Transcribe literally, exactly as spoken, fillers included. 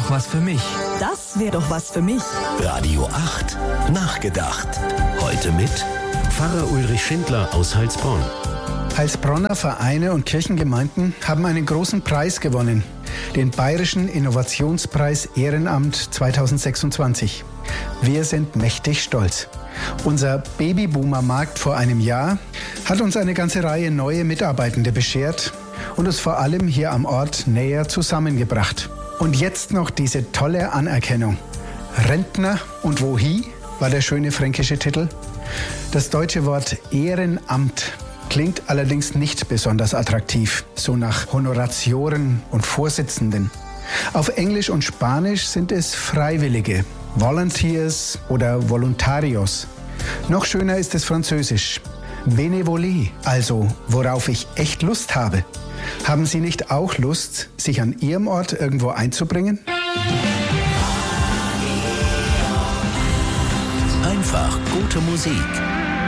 doch was für mich. Das wäre doch was für mich. Radio acht. Nachgedacht. Heute mit Pfarrer Ulrich Schindler aus Heilsbronn. Heilsbronner Vereine und Kirchengemeinden haben einen großen Preis gewonnen, den Bayerischen Innovationspreis Ehrenamt zweitausendsechsundzwanzig. Wir sind mächtig stolz. Unser Babyboomer-Markt vor einem Jahr hat uns eine ganze Reihe neue Mitarbeitende beschert und uns vor allem hier am Ort näher zusammengebracht. Und jetzt noch diese tolle Anerkennung. Rentner und wohi war der schöne fränkische Titel. Das deutsche Wort Ehrenamt klingt allerdings nicht besonders attraktiv, so nach Honoratioren und Vorsitzenden. Auf Englisch und Spanisch sind es Freiwillige, Volunteers oder Voluntarios. Noch schöner ist es Französisch. Bénévolie, also worauf ich echt Lust habe. Haben Sie nicht auch Lust, sich an Ihrem Ort irgendwo einzubringen? einfach gute Musik.